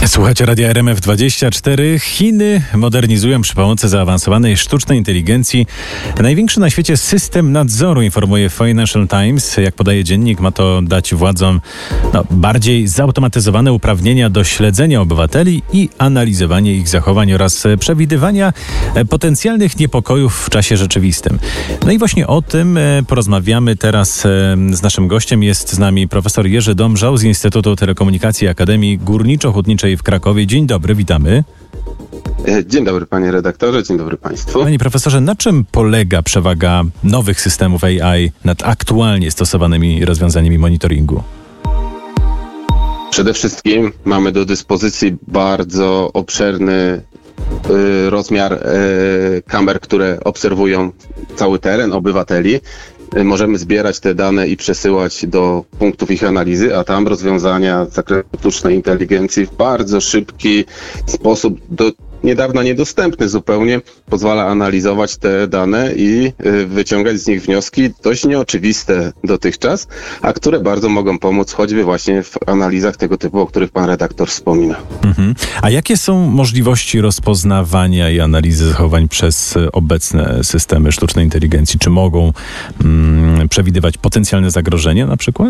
Słuchajcie Radia RMF24. Chiny modernizują przy pomocy zaawansowanej sztucznej inteligencji największy na świecie system nadzoru, informuje Financial Times. Jak podaje dziennik, ma to dać władzom bardziej zautomatyzowane uprawnienia do śledzenia obywateli i analizowania ich zachowań oraz przewidywania potencjalnych niepokojów w czasie rzeczywistym. No i właśnie o tym porozmawiamy teraz z naszym gościem. Jest z nami profesor Jerzy Domżał z Instytutu Telekomunikacji Akademii Górniczo-Hutniczej w Krakowie. Dzień dobry, witamy. Dzień dobry panie redaktorze, dzień dobry państwu. Panie profesorze, na czym polega przewaga nowych systemów AI nad aktualnie stosowanymi rozwiązaniami monitoringu? Przede wszystkim mamy do dyspozycji bardzo obszerny rozmiar kamer, które obserwują cały teren obywateli. Możemy zbierać te dane i przesyłać do punktów ich analizy, a tam rozwiązania z zakresu sztucznej inteligencji w bardzo szybki sposób, do niedawna niedostępny zupełnie, pozwala analizować te dane i wyciągać z nich wnioski dość nieoczywiste dotychczas, a które bardzo mogą pomóc choćby właśnie w analizach tego typu, o których pan redaktor wspomina. A jakie są możliwości rozpoznawania i analizy zachowań przez obecne systemy sztucznej inteligencji? Czy mogą przewidywać potencjalne zagrożenia na przykład?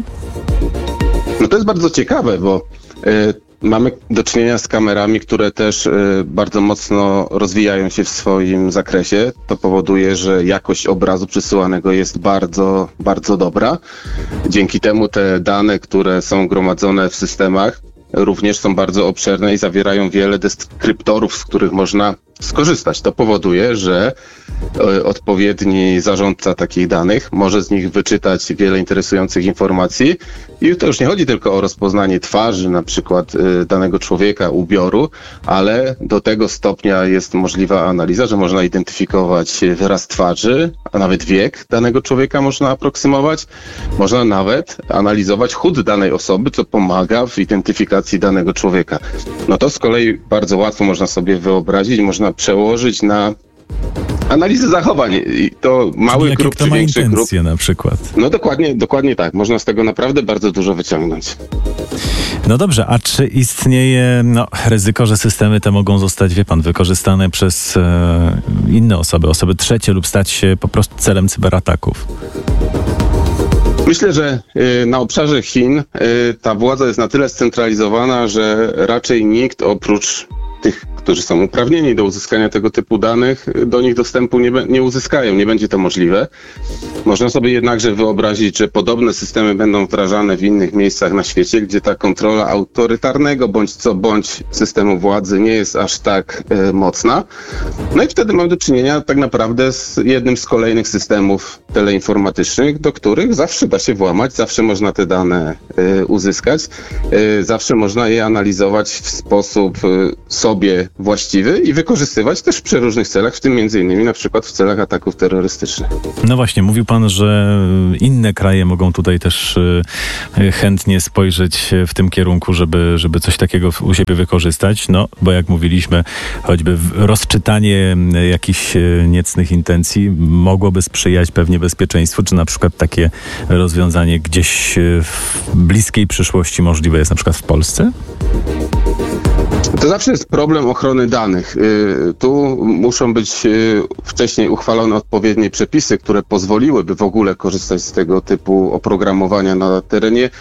No to jest bardzo ciekawe, bo mamy do czynienia z kamerami, które też bardzo mocno rozwijają się w swoim zakresie. To powoduje, że jakość obrazu przesyłanego jest bardzo, bardzo dobra. Dzięki temu te dane, które są gromadzone w systemach, również są bardzo obszerne i zawierają wiele deskryptorów, z których można skorzystać. To powoduje, że odpowiedni zarządca takich danych może z nich wyczytać wiele interesujących informacji i to już nie chodzi tylko o rozpoznanie twarzy, na przykład danego człowieka, ubioru, ale do tego stopnia jest możliwa analiza, że można identyfikować wyraz twarzy, a nawet wiek danego człowieka można aproksymować. Można nawet analizować chód danej osoby, co pomaga w identyfikacji danego człowieka. No to z kolei bardzo łatwo można sobie wyobrazić, można przełożyć na analizę zachowań i to małych grup czy większych grup. Na przykład. No dokładnie tak. Można z tego naprawdę bardzo dużo wyciągnąć. No dobrze, a czy istnieje ryzyko, że systemy te mogą zostać, wykorzystane przez inne osoby trzecie lub stać się po prostu celem cyberataków? Myślę, że na obszarze Chin ta władza jest na tyle scentralizowana, że raczej nikt oprócz tych, którzy są uprawnieni do uzyskania tego typu danych, do nich dostępu nie uzyskają, nie będzie to możliwe. Można sobie jednakże wyobrazić, że podobne systemy będą wdrażane w innych miejscach na świecie, gdzie ta kontrola autorytarnego bądź systemu władzy nie jest aż tak mocna. No i wtedy mamy do czynienia tak naprawdę z jednym z kolejnych systemów teleinformatycznych, do których zawsze da się włamać, zawsze można te dane uzyskać, zawsze można je analizować w sposób sobie właściwy i wykorzystywać też w przeróżnych celach, w tym między innymi na przykład w celach ataków terrorystycznych. No właśnie, mówił pan, że inne kraje mogą tutaj też chętnie spojrzeć w tym kierunku, żeby coś takiego u siebie wykorzystać, bo jak mówiliśmy, choćby rozczytanie jakichś niecnych intencji mogłoby sprzyjać pewnie bezpieczeństwu, czy na przykład takie rozwiązanie gdzieś w bliskiej przyszłości możliwe jest na przykład w Polsce? To zawsze jest problem ochrony danych. Tu muszą być wcześniej uchwalone odpowiednie przepisy, które pozwoliłyby w ogóle korzystać z tego typu oprogramowania na terenie